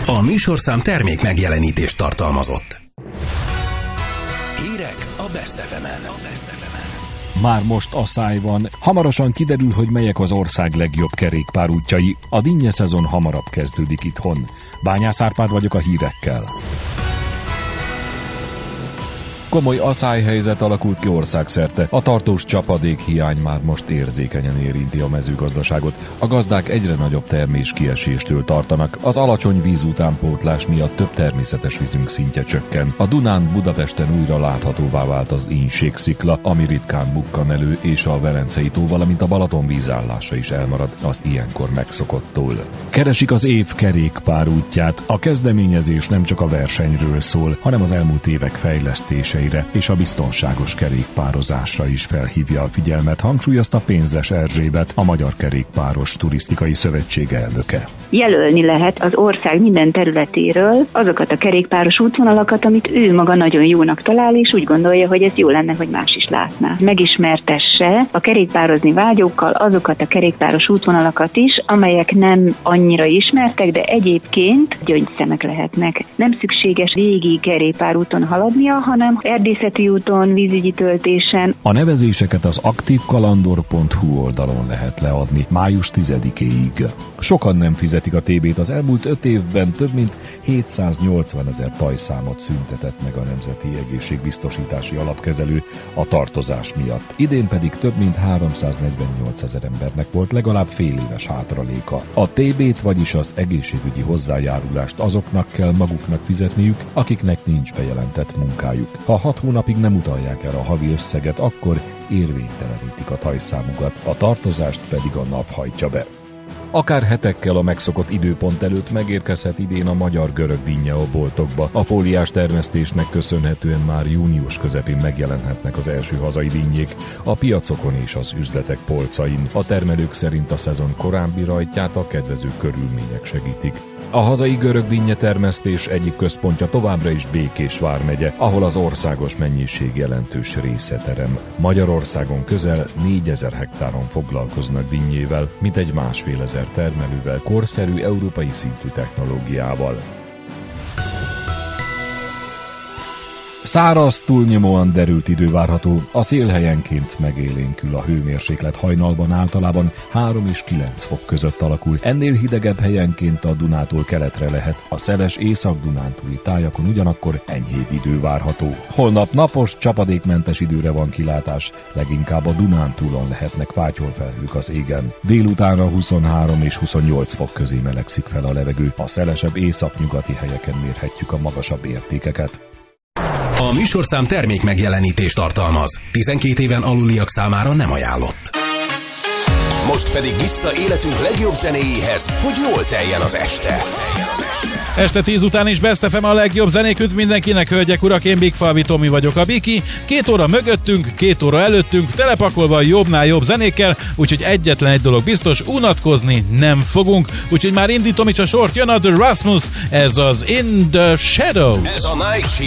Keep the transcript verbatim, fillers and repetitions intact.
A műsorszám termék megjelenítést tartalmazott. Hírek a Best ef emen. Már most asszály van. Hamarosan kiderül, hogy melyek az ország legjobb kerékpárútjai. A dinnye szezon hamarabb kezdődik itthon. Bányász Árpád vagyok a hírekkel. Komoly asszályhelyzet alakult ki országszerte. A tartós csapadékhiány már most érzékenyen érinti a mezőgazdaságot. A gazdák egyre nagyobb termés kieséstől tartanak. Az alacsony vízutánpótlás miatt több természetes vízünk szintje csökken. A Dunán Budapesten újra láthatóvá vált az Ínségszikla, ami ritkán bukkan elő, és a Velencei tó, valamint a Balaton vízállása is elmarad az ilyenkor megszokottól. Keresik az év kerékpárútját. A kezdeményezés nem csak a versenyről szól, hanem az elmúlt évek fejlesztése és a biztonságos kerékpározásra is felhívja a figyelmet, hangsúlyozta Pénzes Erzsébet, a Magyar Kerékpáros Turisztikai Szövetség elnöke. Jelölni lehet az ország minden területéről azokat a kerékpáros útvonalakat, amit ő maga nagyon jónak talál, és úgy gondolja, hogy ez jó lenne, hogy más is látná. Megismertesse a kerékpározni vágyókkal azokat a kerékpáros útvonalakat is, amelyek nem annyira ismertek, de egyébként gyöngyszemek lehetnek. Nem szükséges végig kerékpárúton haladnia, hanem erdészeti úton, vízügyi töltésen. A nevezéseket az aktívkalandor pont hu oldalon lehet leadni május tizedikéig. Sokan nem fizetik a té bét. Az elmúlt öt évben több mint hétszáznyolcvanezer tajszámot szüntetett meg a Nemzeti Egészségbiztosítási Alapkezelő a tartozás miatt. Idén pedig több mint háromszáznegyvennyolcezer embernek volt legalább fél éves hátraléka. A té bét, vagyis az egészségügyi hozzájárulást azoknak kell maguknak fizetniük, akiknek nincs bejelentett munkájuk. Ha hat hónapig nem utalják el a havi összeget, akkor érvénytelenítik a tajszámukat, a tartozást pedig a nap hajtja be. Akár hetekkel a megszokott időpont előtt megérkezhet idén a magyar-görög dinnye a boltokba. A fóliás termesztésnek köszönhetően már június közepén megjelenhetnek az első hazai dinnyék a piacokon és az üzletek polcain. A termelők szerint a szezon korábbi rajtját a kedvező körülmények segítik. A hazai görög dinnye termesztés egyik központja továbbra is Békés vármegye, ahol az országos mennyiség jelentős része terem. Magyarországon közel négyezer hektáron foglalkoznak dinnyével, mintegy másfél ezer termelővel, korszerű európai szintű technológiával. Száraz, túlnyomóan derült idő várható, a szél helyenként megélénkül, a hőmérséklet hajnalban általában három és kilenc fok között alakul. Ennél hidegebb helyenként a Dunától keletre lehet, a szeles észak-dunántúli tájakon ugyanakkor enyhébb idő várható. Holnap napos, csapadékmentes időre van kilátás, leginkább a Dunántúlon lehetnek fátyolfelhők az égen. Délutánra huszonhárom és huszonnyolc fok közé melegszik fel a levegő, a szelesebb északnyugati helyeken mérhetjük a magasabb értékeket. A műsorszám termék megjelenítést tartalmaz. tizenkét éven aluliak számára nem ajánlott. Most pedig vissza életünk legjobb zenéjéhez, hogy jól teljen az este. Este tíz után is Best ef em a legjobb zenék üt mindenkinek, hölgyek, urak, én Bigfalvi Tomi vagyok, a Biki. Két óra mögöttünk, két óra előttünk, telepakolva a jobbnál jobb zenékkel, úgyhogy egyetlen egy dolog biztos, unatkozni nem fogunk. Úgyhogy már indítom is a sort, jön a The Rasmus, ez az In The Shadows. Ez a Night Shift.